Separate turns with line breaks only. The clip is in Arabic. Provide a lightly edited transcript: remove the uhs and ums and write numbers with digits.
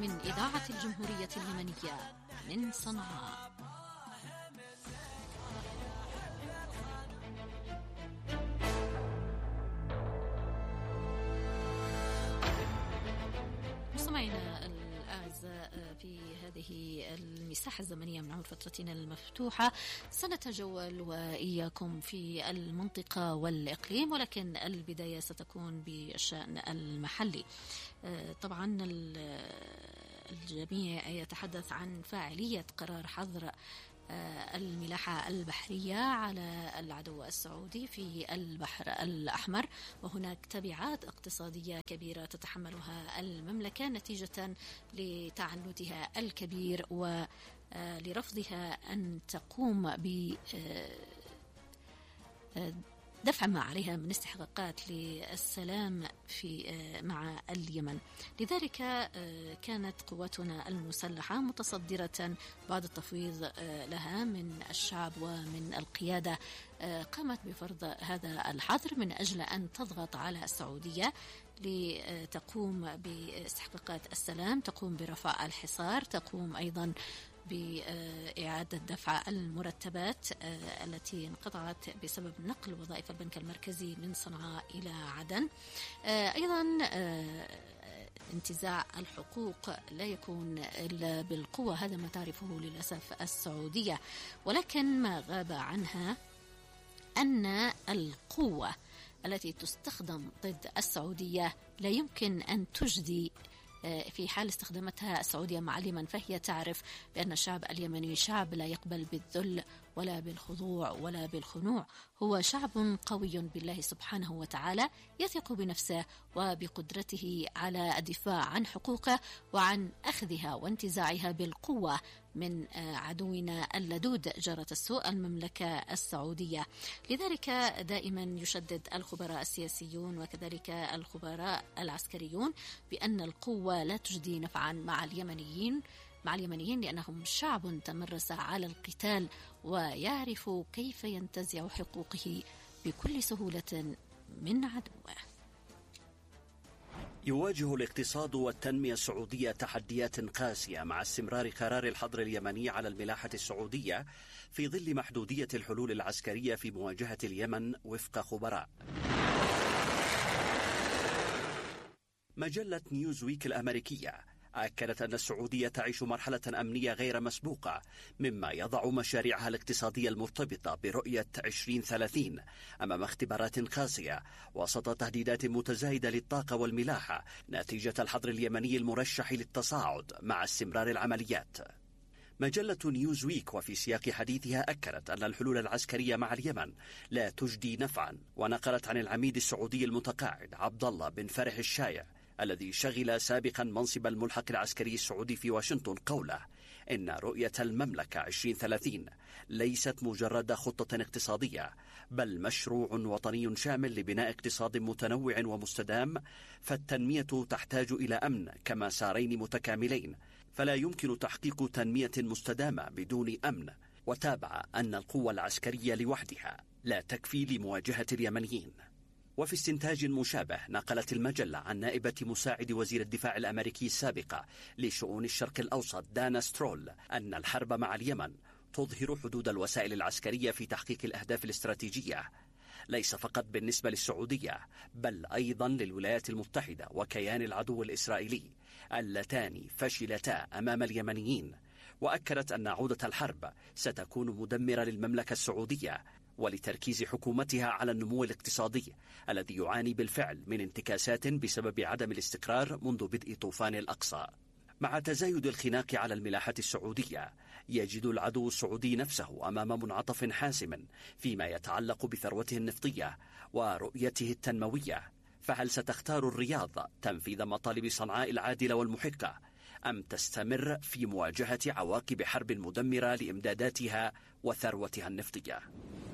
من إذاعة الجمهورية اليمنية من صنعاء. مستمعينا الأعزاء، في هذه المساحة الزمنية من عمر فترتنا المفتوحة سنتجول وإياكم في المنطقة والإقليم، ولكن البداية ستكون بالشأن المحلي. طبعا الجميع يتحدث عن فاعلية قرار حظر الملاحة البحرية على العدو السعودي في البحر الأحمر، وهناك تبعات اقتصادية كبيرة تتحملها المملكة نتيجة لتعنتها الكبير ولرفضها أن تقوم ب دفع ما عليها من استحقاقات للسلام مع اليمن. لذلك كانت قواتنا المسلحة متصدرة بعد التفويض لها من الشعب ومن القيادة، قامت بفرض هذا الحظر من أجل أن تضغط على السعودية لتقوم باستحقاقات السلام، تقوم برفع الحصار، تقوم أيضا بإعادة دفع المرتبات التي انقطعت بسبب نقل وظائف البنك المركزي من صنعاء إلى عدن. أيضا انتزاع الحقوق لا يكون إلا بالقوة، هذا ما تعرفه للأسف السعودية، ولكن ما غاب عنها أن القوة التي تستخدم ضد السعودية لا يمكن أن تجدي في حال استخدمتها السعودية مع اليمن، فهي تعرف بأن الشعب اليمني شعب لا يقبل بالذل ولا بالخضوع ولا بالخنوع، هو شعب قوي بالله سبحانه وتعالى، يثق بنفسه وبقدرته على الدفاع عن حقوقه وعن أخذها وانتزاعها بالقوة من عدونا اللدود جارة السوء المملكة السعودية. لذلك دائما يشدد الخبراء السياسيون وكذلك الخبراء العسكريون بأن القوة لا تجدي نفعا مع اليمنيين لأنهم شعب تمرس على القتال ويعرف كيف ينتزع حقوقه بكل سهولة من عدوه.
يواجه الاقتصاد والتنمية السعودية تحديات قاسية مع استمرار قرار الحظر اليمني على الملاحة السعودية في ظل محدودية الحلول العسكرية في مواجهة اليمن وفق خبراء. مجلة نيوزويك الأمريكية أكدت أن السعودية تعيش مرحلة أمنية غير مسبوقة، مما يضع مشاريعها الاقتصادية المرتبطة برؤية 2030 أمام اختبارات قاسية وسط تهديدات متزايدة للطاقة والملاحة نتيجة الحظر اليمني المرشح للتصاعد مع استمرار العمليات. مجلة نيوزويك وفي سياق حديثها أكدت أن الحلول العسكرية مع اليمن لا تجدي نفعا، ونقلت عن العميد السعودي المتقاعد عبد الله بن فرح الشايع الذي شغل سابقا منصب الملحق العسكري السعودي في واشنطن قوله إن رؤية المملكة 2030 ليست مجرد خطة اقتصادية، بل مشروع وطني شامل لبناء اقتصاد متنوع ومستدام، فالتنمية تحتاج إلى أمن كمسارين متكاملين، فلا يمكن تحقيق تنمية مستدامة بدون أمن. وتابع أن القوة العسكرية لوحدها لا تكفي لمواجهة اليمنيين. وفي استنتاج مشابه نقلت المجلة عن نائبة مساعد وزير الدفاع الأمريكي السابقة لشؤون الشرق الأوسط دانا سترول أن الحرب مع اليمن تظهر حدود الوسائل العسكرية في تحقيق الأهداف الاستراتيجية، ليس فقط بالنسبة للسعودية بل أيضا للولايات المتحدة وكيان العدو الإسرائيلي اللتان فشلتا أمام اليمنيين. وأكدت أن عودة الحرب ستكون مدمرة للمملكة السعودية ولتركيز حكومتها على النمو الاقتصادي الذي يعاني بالفعل من انتكاسات بسبب عدم الاستقرار منذ بدء طوفان الأقصى. مع تزايد الخناق على الملاحة السعودية، يجد العدو السعودي نفسه أمام منعطف حاسم فيما يتعلق بثروته النفطية ورؤيته التنموية. فهل ستختار الرياض تنفيذ مطالب صنعاء العادلة والمحقة، أم تستمر في مواجهة عواقب حرب مدمرة لإمداداتها وثروتها النفطية؟